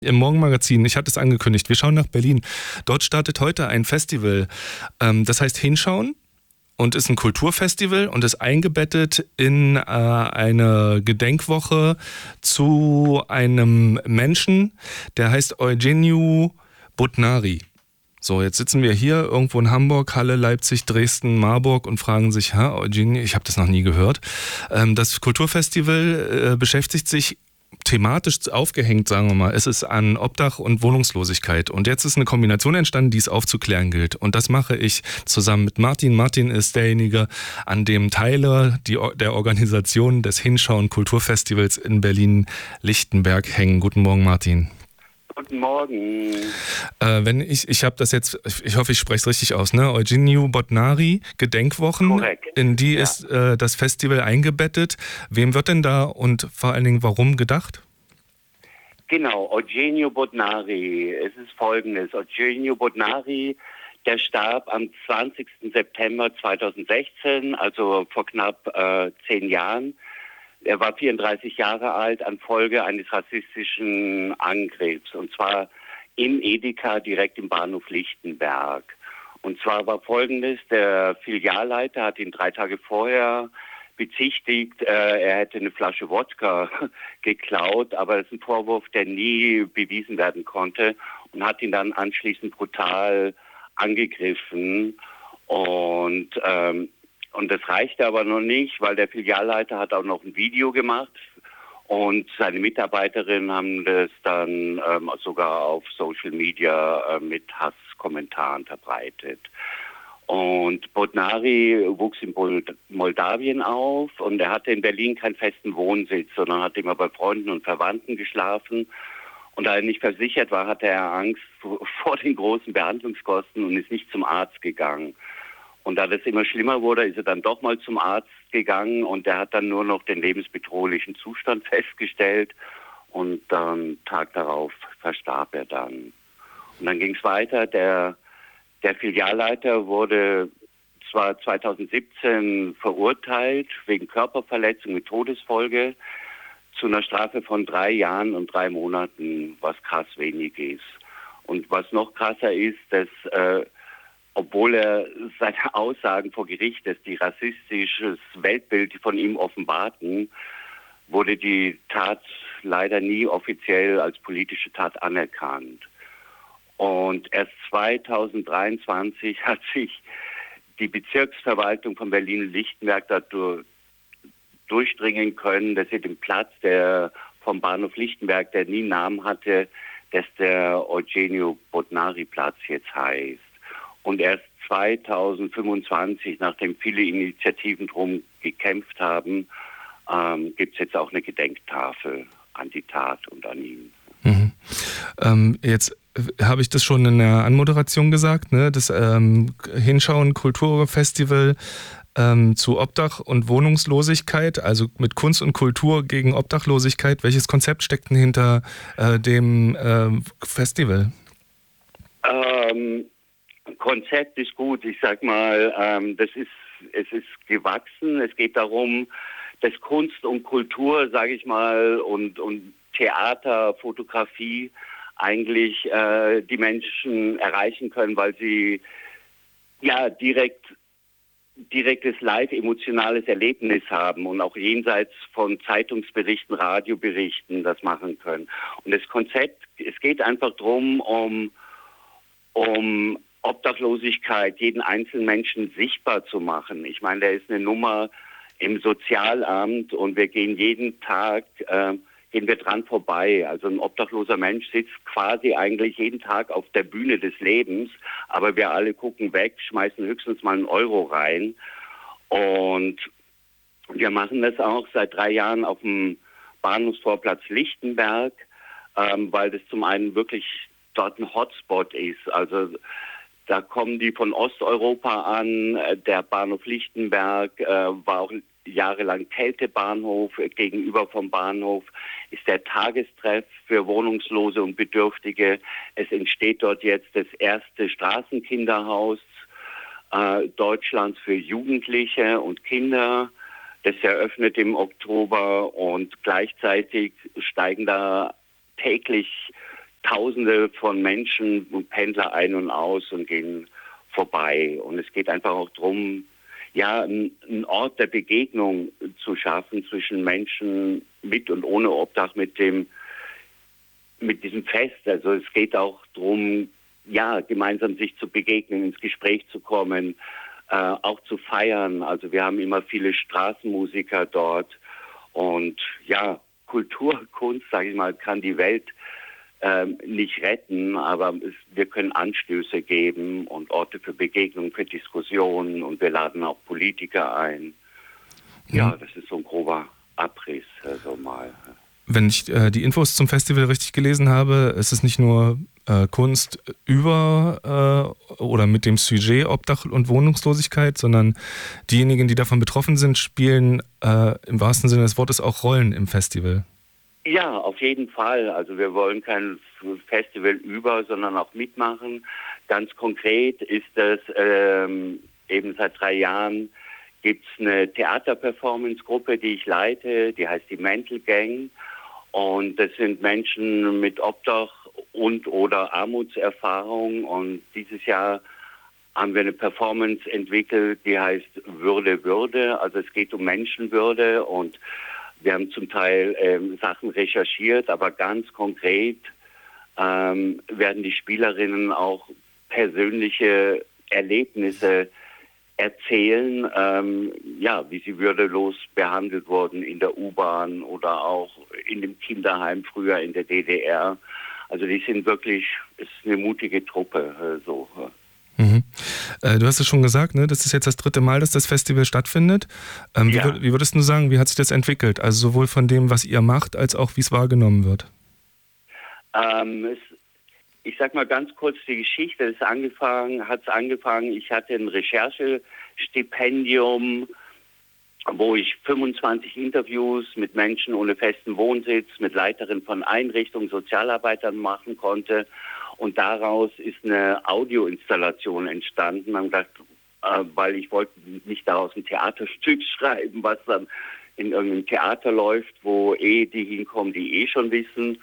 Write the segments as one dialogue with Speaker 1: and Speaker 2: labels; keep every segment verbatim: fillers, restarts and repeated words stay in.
Speaker 1: Im Morgenmagazin, ich hatte es angekündigt, wir schauen nach Berlin. Dort startet heute ein Festival, ähm, das heißt Hinschauen und ist ein Kulturfestival und ist eingebettet in äh, eine Gedenkwoche zu einem Menschen, der heißt Eugeniu Budnari. So, jetzt sitzen wir hier irgendwo in Hamburg, Halle, Leipzig, Dresden, Marburg und fragen sich, ha, Eugeniu, ich habe das noch nie gehört. Ähm, das Kulturfestival äh, beschäftigt sich thematisch aufgehängt, sagen wir mal, ist es an Obdach und Wohnungslosigkeit. Und jetzt ist eine Kombination entstanden, die es aufzuklären gilt. Und das mache ich zusammen mit Martin. Martin ist derjenige, an dem Teile die, der Organisation des Hinschauen Kulturfestivals in Berlin-Lichtenberg hängen. Guten Morgen, Martin.
Speaker 2: Guten Morgen.
Speaker 1: Äh, wenn ich, ich habe das jetzt, ich hoffe, ich spreche es richtig aus, ne? Eugeniu Budnari, Gedenkwochen,
Speaker 2: Korrekt.
Speaker 1: in die
Speaker 2: Ja.
Speaker 1: ist äh, das Festival eingebettet. Wem wird denn da und vor allen Dingen warum gedacht?
Speaker 2: Genau, Eugenio Budnari. Es ist folgendes. Eugenio Budnari, der starb am zwanzigsten September zweitausendsechzehn, also vor knapp äh, zehn Jahren. Er war vierunddreißig Jahre alt an Folge eines rassistischen Angriffs. Und zwar im Edeka direkt im Bahnhof Lichtenberg. Und zwar war folgendes, der Filialleiter hat ihn drei Tage vorher bezichtigt, äh, er hätte eine Flasche Wodka geklaut, aber das ist ein Vorwurf, der nie bewiesen werden konnte und hat ihn dann anschließend brutal angegriffen. Und ähm, Und das reichte aber noch nicht, weil der Filialleiter hat auch noch ein Video gemacht und seine Mitarbeiterinnen haben das dann ähm, sogar auf Social Media äh, mit Hasskommentaren verbreitet. Und Budnari wuchs in Moldawien auf und er hatte in Berlin keinen festen Wohnsitz, sondern hat immer bei Freunden und Verwandten geschlafen. Und da er nicht versichert war, hatte er Angst vor den großen Behandlungskosten und ist nicht zum Arzt gegangen. Und da das immer schlimmer wurde, ist er dann doch mal zum Arzt gegangen und der hat dann nur noch den lebensbedrohlichen Zustand festgestellt und dann Tag darauf verstarb er dann. Und dann ging es weiter, der, der Filialleiter wurde zwar zweitausendsiebzehn verurteilt wegen Körperverletzung mit Todesfolge zu einer Strafe von drei Jahren und drei Monaten, was krass wenig ist. Und was noch krasser ist, dass äh, obwohl er seine Aussagen vor Gericht, dass die rassistisches Weltbild von ihm offenbarten, wurde die Tat leider nie offiziell als politische Tat anerkannt. Und erst zweitausenddreiundzwanzig hat sich die Bezirksverwaltung von Berlin-Lichtenberg dadurch durchdringen können, dass sie den Platz, der vom Bahnhof Lichtenberg, der nie einen Namen hatte, dass der Eugenio Budnari Platz jetzt heißt. Und erst zweitausendfünfundzwanzig, nachdem viele Initiativen drum gekämpft haben, ähm, gibt es jetzt auch eine Gedenktafel an die Tat und an ihn.
Speaker 1: Mhm. Ähm, jetzt habe ich das schon in der Anmoderation gesagt, ne? Das ähm, Hinschauen Kulturfestival ähm, zu Obdach und Wohnungslosigkeit, also mit Kunst und Kultur gegen Obdachlosigkeit. Welches Konzept steckt denn hinter äh, dem äh, Festival?
Speaker 2: Ähm, Konzept ist gut. Ich sag mal, ähm, das ist, es ist gewachsen. Es geht darum, dass Kunst und Kultur, sage ich mal, und, und Theater, Fotografie eigentlich äh, die Menschen erreichen können, weil sie ja direkt direktes live emotionales Erlebnis haben und auch jenseits von Zeitungsberichten, Radioberichten das machen können. Und das Konzept, es geht einfach darum, um um Obdachlosigkeit, jeden einzelnen Menschen sichtbar zu machen. Ich meine, der ist eine Nummer im Sozialamt und wir gehen jeden Tag, äh, gehen wir dran vorbei. Also ein obdachloser Mensch sitzt quasi eigentlich jeden Tag auf der Bühne des Lebens, aber wir alle gucken weg, schmeißen höchstens mal einen Euro rein. Und wir machen das auch seit drei Jahren auf dem Bahnhofsvorplatz Lichtenberg, ähm, weil das zum einen wirklich dort ein Hotspot ist. Also da kommen die von Osteuropa an. Der Bahnhof Lichtenberg äh, war auch jahrelang Kältebahnhof. Gegenüber vom Bahnhof ist der Tagestreff für Wohnungslose und Bedürftige. Es entsteht dort jetzt das erste Straßenkinderhaus äh, Deutschlands für Jugendliche und Kinder. Das eröffnet im Oktober und gleichzeitig steigen da täglich Tausende von Menschen und Pendler ein und aus und gehen vorbei. Und es geht einfach auch darum, ja, einen Ort der Begegnung zu schaffen zwischen Menschen mit und ohne Obdach, mit dem, mit diesem Fest. Also es geht auch darum, ja, gemeinsam sich zu begegnen, ins Gespräch zu kommen, äh, auch zu feiern. Also wir haben immer viele Straßenmusiker dort und ja, Kultur, Kunst, sage ich mal, kann die Welt ähm, nicht retten, aber es, wir können Anstöße geben und Orte für Begegnung, für Diskussionen und wir laden auch Politiker ein. Mhm. Ja, das ist so ein grober Abriss, also mal.
Speaker 1: Wenn ich äh, die Infos zum Festival richtig gelesen habe, ist es nicht nur äh, Kunst über äh, oder mit dem Sujet Obdach und Wohnungslosigkeit, sondern diejenigen, die davon betroffen sind, spielen äh, im wahrsten Sinne des Wortes auch Rollen im Festival.
Speaker 2: Ja, auf jeden Fall. Also wir wollen kein Festival über, sondern auch mitmachen. Ganz konkret ist es ähm, eben seit drei Jahren gibt es eine Theaterperformance-Gruppe, die ich leite, die heißt die Mental Gang. Und das sind Menschen mit Obdach und oder Armutserfahrung. Und dieses Jahr haben wir eine Performance entwickelt, die heißt Würde, Würde. Also es geht um Menschenwürde und wir haben zum Teil ähm, Sachen recherchiert, aber ganz konkret ähm, werden die Spielerinnen auch persönliche Erlebnisse erzählen, ähm, ja, wie sie würdelos behandelt wurden in der U-Bahn oder auch in dem Kinderheim früher in der D D R. Also die sind wirklich, es ist eine mutige Truppe. Äh, so.
Speaker 1: Mhm. Äh, du hast es schon gesagt, ne? Das ist jetzt das dritte Mal, dass das Festival stattfindet. Ähm, ja. wie, wie würdest du sagen, wie hat sich das entwickelt? Also sowohl von dem, was ihr macht, als auch wie es wahrgenommen wird?
Speaker 2: Ähm, es, ich sag mal ganz kurz die Geschichte. Es angefangen, hat es angefangen, ich hatte ein Recherchestipendium, wo ich fünfundzwanzig Interviews mit Menschen ohne festen Wohnsitz, mit Leiterinnen von Einrichtungen, Sozialarbeitern machen konnte. Und daraus ist eine Audioinstallation entstanden. Man gedacht, äh, weil ich wollte nicht daraus ein Theaterstück schreiben, was dann in irgendeinem Theater läuft, wo eh die hinkommen, die eh schon wissen.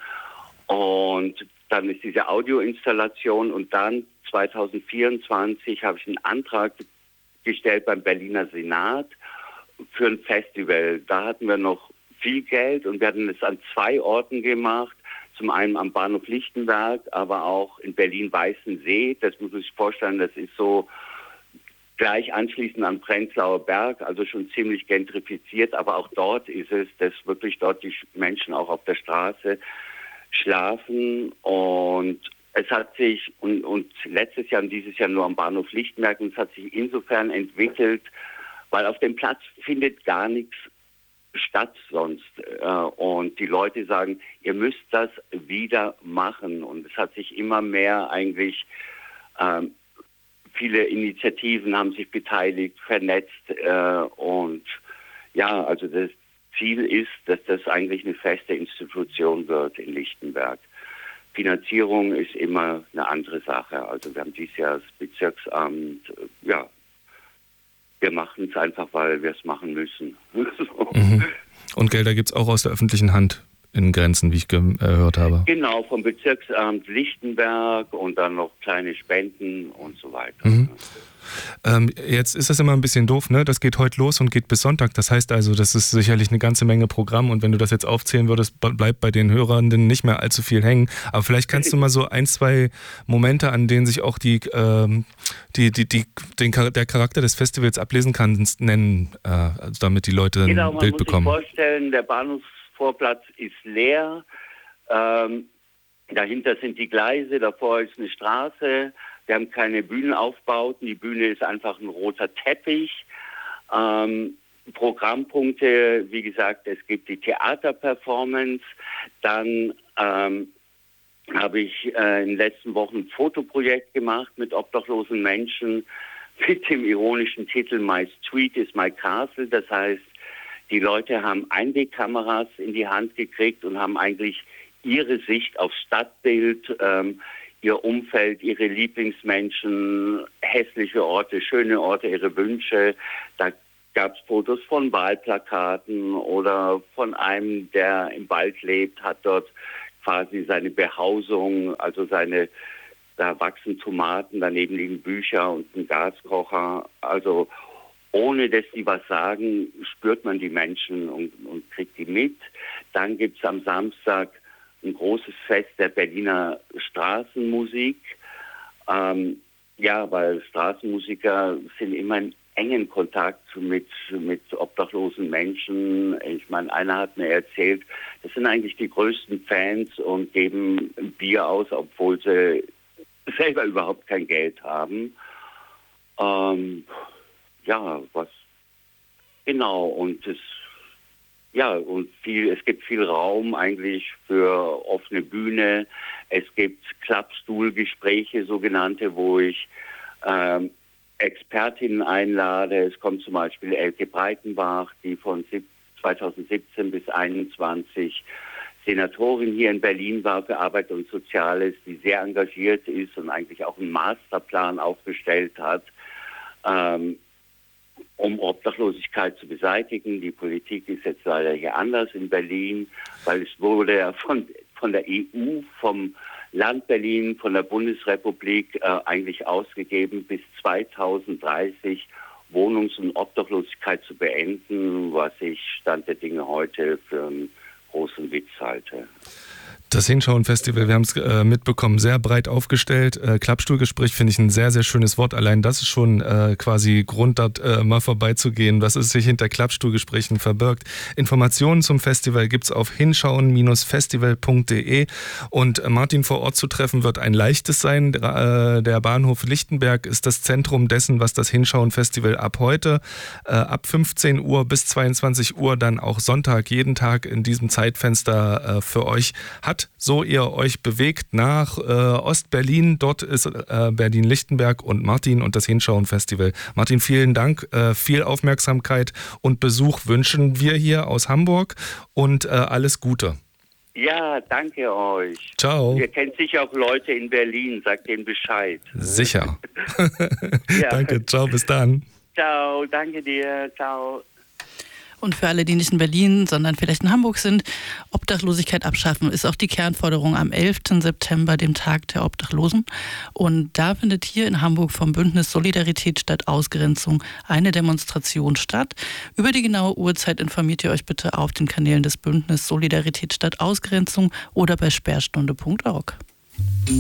Speaker 2: Und dann ist diese Audioinstallation und dann zwanzig vierundzwanzig habe ich einen Antrag gestellt beim Berliner Senat für ein Festival. Da hatten wir noch viel Geld und wir hatten es an zwei Orten gemacht. Zum einen am Bahnhof Lichtenberg, aber auch in Berlin-Weißensee. Das muss man sich vorstellen, das ist so gleich anschließend am Prenzlauer Berg, also schon ziemlich gentrifiziert. Aber auch dort ist es, dass wirklich dort die Menschen auch auf der Straße schlafen. Und es hat sich, und, und letztes Jahr und dieses Jahr nur am Bahnhof Lichtenberg, und es hat sich insofern entwickelt, weil auf dem Platz findet gar nichts statt sonst. Und die Leute sagen, ihr müsst das wieder machen. Und es hat sich immer mehr eigentlich, ähm, viele Initiativen haben sich beteiligt, vernetzt. Äh, und ja, also das Ziel ist, dass das eigentlich eine feste Institution wird in Lichtenberg. Finanzierung ist immer eine andere Sache. Also wir haben dieses Jahr das Bezirksamt, ja, wir machen es einfach, weil wir es machen müssen.
Speaker 1: Mhm. Und Gelder gibt es auch aus der öffentlichen Hand in Grenzen, wie ich gehört habe.
Speaker 2: Genau, vom Bezirksamt Lichtenberg und dann noch kleine Spenden und so weiter.
Speaker 1: Mhm. Ähm, jetzt ist das immer ein bisschen doof, ne? Das geht heute los und geht bis Sonntag. Das heißt also, das ist sicherlich eine ganze Menge Programm und wenn du das jetzt aufzählen würdest, bleibt bei den Hörenden nicht mehr allzu viel hängen. Aber vielleicht kannst du mal so ein, zwei Momente, an denen sich auch die, ähm, die, die, die, den, der Charakter des Festivals ablesen kann, nennen, äh, also damit die Leute ein
Speaker 2: genau, man
Speaker 1: Bild
Speaker 2: muss
Speaker 1: bekommen.
Speaker 2: Sich vorstellen, der Bahnhofsvorplatz ist leer. Ähm, dahinter sind die Gleise, davor ist eine Straße. Wir haben keine Bühnenaufbauten. Die Bühne ist einfach ein roter Teppich. Ähm, Programmpunkte, wie gesagt, es gibt die Theaterperformance. Dann ähm, habe ich äh, in den letzten Wochen ein Fotoprojekt gemacht mit obdachlosen Menschen mit dem ironischen Titel My Street is my Castle. Das heißt, die Leute haben Einwegkameras in die Hand gekriegt und haben eigentlich ihre Sicht aufs Stadtbild, ähm, ihr Umfeld, ihre Lieblingsmenschen, hässliche Orte, schöne Orte, ihre Wünsche. Da gab es Fotos von Wahlplakaten oder von einem, der im Wald lebt, hat dort quasi seine Behausung, also seine, da wachsen Tomaten, daneben liegen Bücher und ein Gaskocher. Also ohne dass die was sagen, spürt man die Menschen und, und kriegt die mit. Dann gibt es am Samstag ein großes Fest der Berliner Straßenmusik. Ähm, ja, weil Straßenmusiker sind immer in engen Kontakt mit, mit obdachlosen Menschen. Ich meine, einer hat mir erzählt, das sind eigentlich die größten Fans und geben Bier aus, obwohl sie selber überhaupt kein Geld haben. Ähm, ja, was genau, und es ja, und viel, es gibt viel Raum eigentlich für offene Bühne. Es gibt Klappstuhlgespräche, sogenannte, wo ich ähm, Expertinnen einlade. Es kommt zum Beispiel Elke Breitenbach, die von zweitausendsiebzehn bis einundzwanzig Senatorin hier in Berlin war für Arbeit und Soziales, die sehr engagiert ist und eigentlich auch einen Masterplan aufgestellt hat, ähm, um Obdachlosigkeit zu beseitigen. Die Politik ist jetzt leider hier anders in Berlin, weil es wurde ja von, von der E U, vom Land Berlin, von der Bundesrepublik äh, eigentlich ausgegeben, bis zweitausenddreißig Wohnungs- und Obdachlosigkeit zu beenden, was ich Stand der Dinge heute für einen großen Witz halte.
Speaker 1: Das Hinschauen-Festival, wir haben es äh, mitbekommen, sehr breit aufgestellt. Äh, Klappstuhlgespräch finde ich ein sehr, sehr schönes Wort. Allein das ist schon äh, quasi Grund, dort äh, mal vorbeizugehen, was es sich hinter Klappstuhlgesprächen verbirgt. Informationen zum Festival gibt es auf hinschauen Festival punkt de und äh, Martin vor Ort zu treffen wird ein leichtes sein. Äh, der Bahnhof Lichtenberg ist das Zentrum dessen, was das Hinschauen-Festival ab heute, äh, ab fünfzehn Uhr bis zweiundzwanzig Uhr, dann auch Sonntag, jeden Tag in diesem Zeitfenster äh, für euch hat. So ihr euch bewegt nach äh, Ostberlin. Dort ist äh, Berlin-Lichtenberg und Martin und das Hinschauen-Festival. Martin, vielen Dank. Äh, viel Aufmerksamkeit und Besuch wünschen wir hier aus Hamburg und äh, alles Gute.
Speaker 2: Ja, danke euch.
Speaker 1: Ciao.
Speaker 2: Ihr kennt sicher auch Leute in Berlin. Sagt denen Bescheid.
Speaker 1: Sicher.
Speaker 2: Ja.
Speaker 1: Danke. Ciao, bis dann.
Speaker 2: Ciao, danke dir. Ciao.
Speaker 3: Und für alle, die nicht in Berlin, sondern vielleicht in Hamburg sind, Obdachlosigkeit abschaffen ist auch die Kernforderung am elften September, dem Tag der Obdachlosen. Und da findet hier in Hamburg vom Bündnis Solidarität statt Ausgrenzung eine Demonstration statt. Über die genaue Uhrzeit informiert ihr euch bitte auf den Kanälen des Bündnis Solidarität statt Ausgrenzung oder bei sperrstunde punkt org.